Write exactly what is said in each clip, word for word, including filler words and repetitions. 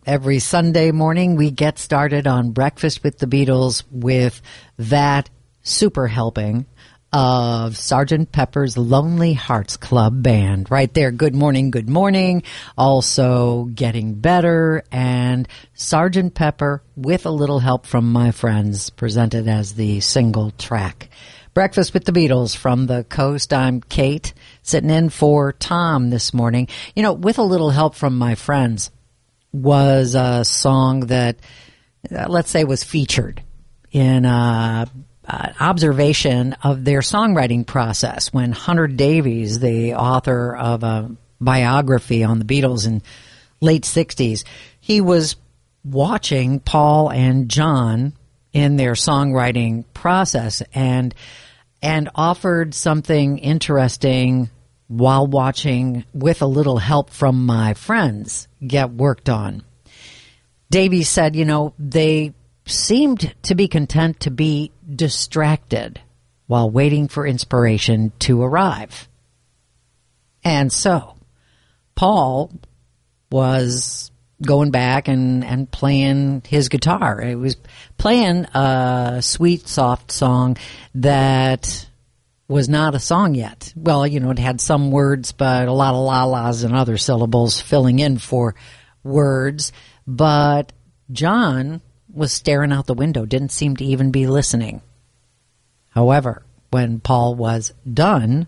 Every Sunday morning, we get started on Breakfast with the Beatles with that super helping of Sergeant Pepper's Lonely Hearts Club Band. Right there, Good Morning, Good Morning, also Getting Better, and Sergeant Pepper with a little help from my friends, presented as the single track. Breakfast with the Beatles from the coast. I'm Kate, sitting in for Tom this morning. You know, with a little help from my friends was a song that, uh, let's say, was featured in uh, uh, observation of their songwriting process when Hunter Davies, the author of a biography on the Beatles in late sixties, he was watching Paul and John in their songwriting process and and offered something interesting while watching, with a little help from my friends, get worked on. Davies said, you know, they seemed to be content to be distracted while waiting for inspiration to arrive. And so, Paul was going back and, and playing his guitar. It was playing a sweet, soft song that was not a song yet. Well, you know, it had some words, but a lot of la-las and other syllables filling in for words. But John was staring out the window, didn't seem to even be listening. However, when Paul was done,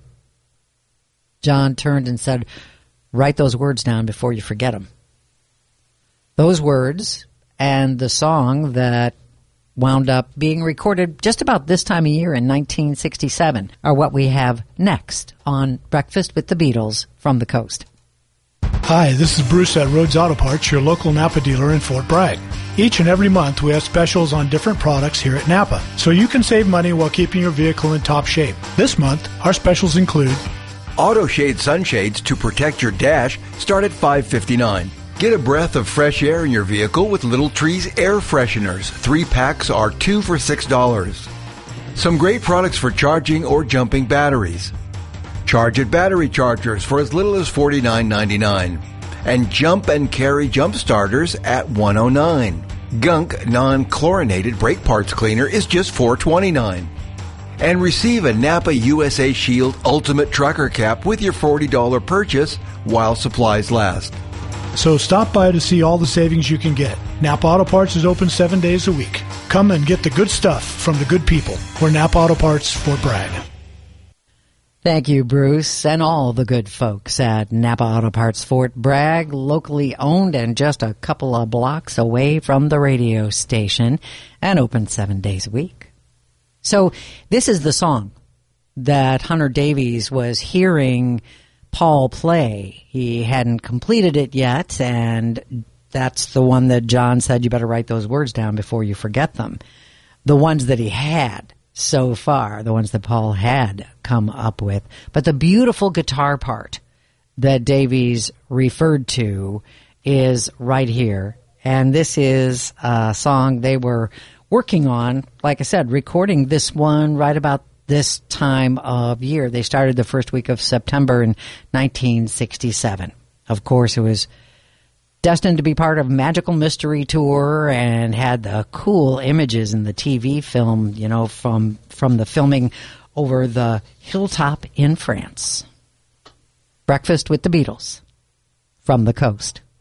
John turned and said, "Write those words down before you forget them." Those words and the song that wound up being recorded just about this time of year in nineteen sixty-seven are what we have next on Breakfast with the Beatles from the coast. Hi, this is Bruce at Rhodes Auto Parts, your local Napa dealer in Fort Bragg. Each and every month we have specials on different products here at Napa, so you can save money while keeping your vehicle in top shape. This month, our specials include Auto Shade sunshades to protect your dash start at five fifty-nine. Get a breath of fresh air in your vehicle with Little Trees air fresheners. Three packs are two for six dollars. Some great products for charging or jumping batteries. Charge It battery chargers for as little as forty-nine ninety-nine. And Jump and Carry jump starters at one oh nine. Gunk non-chlorinated brake parts cleaner is just four twenty-nine. And receive a Napa U S A Shield Ultimate Trucker Cap with your forty dollars purchase while supplies last. So stop by to see all the savings you can get. Napa Auto Parts is open seven days a week. Come and get the good stuff from the good people. We're Napa Auto Parts, Fort Bragg. Thank you, Bruce, and all the good folks at Napa Auto Parts Fort Bragg, locally owned and just a couple of blocks away from the radio station, and open seven days a week. So this is the song that Hunter Davies was hearing Paul play. He hadn't completed it yet, and that's the one that John said, you better write those words down before you forget them. The ones that he had so far, the ones that Paul had come up with. But the beautiful guitar part that Davies referred to is right here. And this is a song they were working on, like I said, recording this one right about this time of year. They started the first week of September in nineteen sixty-seven. Of course, it was destined to be part of Magical Mystery Tour and had the cool images in the T V film, you know, from from the filming over the hilltop in France. Breakfast with the Beatles from the coast.